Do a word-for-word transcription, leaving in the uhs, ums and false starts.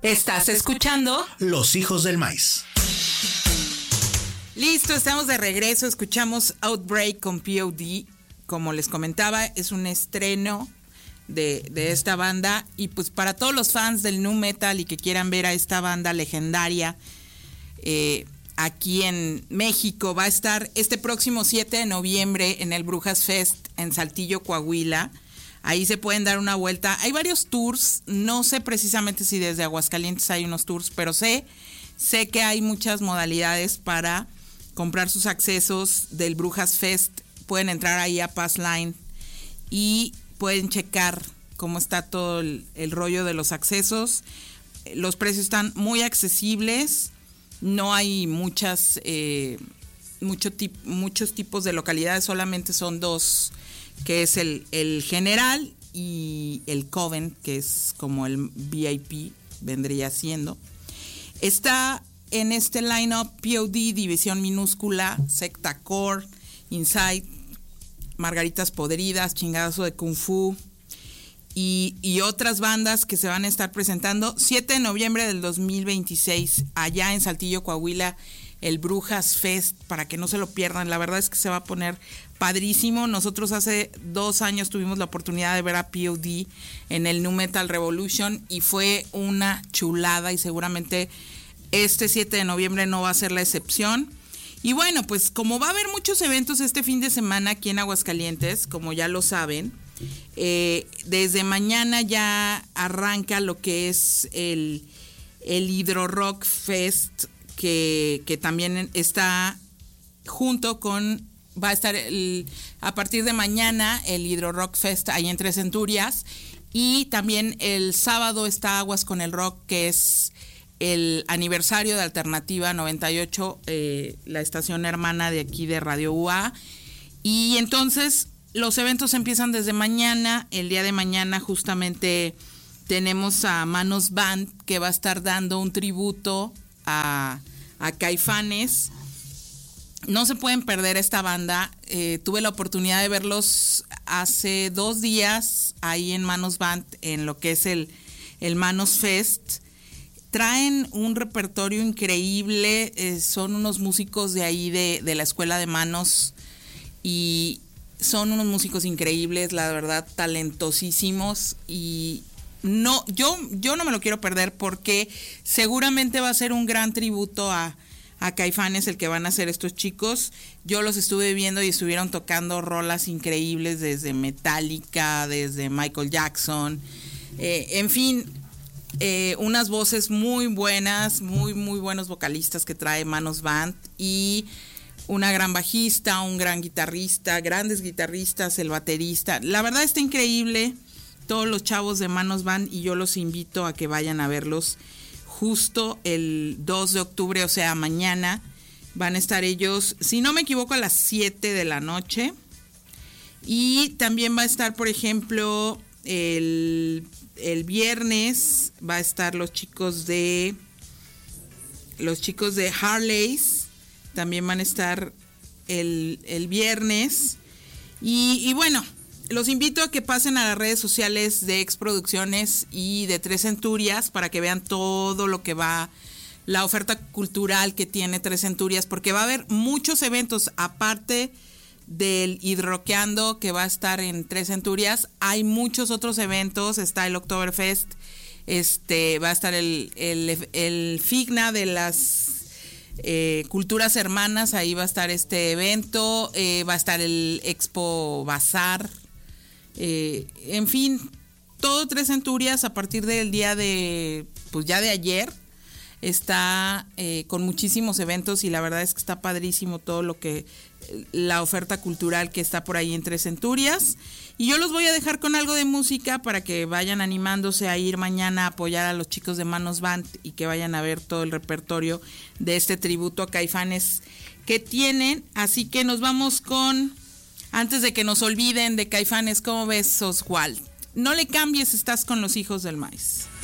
Estás escuchando Los Hijos del Maíz. Listo, estamos de regreso. Escuchamos Outbreak con P O D. Como les comentaba, es un estreno de, de esta banda. Y pues para todos los fans del nu metal y que quieran ver a esta banda legendaria eh, aquí en México, va a estar este próximo siete de noviembre en el Brujas Fest en Saltillo, Coahuila. Ahí se pueden dar una vuelta. Hay varios tours, no sé precisamente si desde Aguascalientes hay unos tours, pero sé, sé que hay muchas modalidades para comprar sus accesos del Brujas Fest. Pueden entrar ahí a Passline y pueden checar cómo está todo el, el rollo de los accesos. Los precios están muy accesibles, no hay muchas, eh, mucho tip, muchos tipos de localidades, solamente son dos, que es el, el general y el Coven, que es como el V I P vendría siendo. Está en este line-up P O D, División Minúscula, Secta Core, Inside, Margaritas Podridas, Chingadazo de Kung Fu y, y otras bandas que se van a estar presentando. siete de noviembre del dos mil veintiséis, allá en Saltillo, Coahuila, el Brujas Fest, para que no se lo pierdan. La verdad es que se va a poner padrísimo. Nosotros hace dos años tuvimos la oportunidad de ver a P O D en el Nu Metal Revolution y fue una chulada, y seguramente este siete de noviembre no va a ser la excepción. Y bueno, pues como va a haber muchos eventos este fin de semana aquí en Aguascalientes, como ya lo saben, eh, desde mañana ya arranca lo que es el, el Hydro Rock Fest, que, que también está junto con, va a estar el, a partir de mañana el Hydro Rock Fest ahí en Tres Centurias, y también el sábado está Aguas con el Rock, que es el aniversario de Alternativa noventa y ocho, eh, la estación hermana de aquí de Radio U A. Y entonces los eventos empiezan desde mañana. El día de mañana justamente tenemos a Manos Band, que va a estar dando un tributo a, a Caifanes. No se pueden perder esta banda. Eh, tuve la oportunidad de verlos hace dos días ahí en Manos Band, en lo que es el, el Manos Fest. Traen un repertorio increíble, eh, son unos músicos de ahí de, de la Escuela de Manos, y son unos músicos increíbles, la verdad, talentosísimos, y no, yo, yo no me lo quiero perder porque seguramente va a ser un gran tributo a, a Caifanes el que van a hacer estos chicos. Yo los estuve viendo y estuvieron tocando rolas increíbles desde Metallica, desde Michael Jackson, eh, en fin. Eh, unas voces muy buenas, muy muy buenos vocalistas que trae Manos Band, y una gran bajista, un gran guitarrista, grandes guitarristas, el baterista. La verdad está increíble todos los chavos de Manos Band, y yo los invito a que vayan a verlos justo el dos de octubre, o sea, mañana. Van a estar ellos, si no me equivoco, a las siete de la noche. Y también va a estar, por ejemplo, el... El viernes va a estar los chicos de los chicos de Harleys, también van a estar el, el viernes. Y, y bueno, los invito a que pasen a las redes sociales de X Producciones y de Tres Centurias para que vean todo lo que va, la oferta cultural que tiene Tres Centurias, porque va a haber muchos eventos aparte del Hidroqueando, que va a estar en Tres Centurias. Hay muchos otros eventos, está el Oktoberfest, este, va a estar el, el, el Figna de las eh, Culturas Hermanas, ahí va a estar este evento, eh, va a estar el Expo Bazar, eh, en fin, todo Tres Centurias a partir del día de, pues ya de ayer, está eh, con muchísimos eventos, y la verdad es que está padrísimo todo lo que, la oferta cultural que está por ahí en Tres Centurias. Y yo los voy a dejar con algo de música para que vayan animándose a ir mañana a apoyar a los chicos de Manos Band y que vayan a ver todo el repertorio de este tributo a Caifanes que tienen. Así que nos vamos con, antes de que nos olviden de Caifanes, ¿cómo ves, Oswald? No le cambies, estás con Los Hijos del Maíz.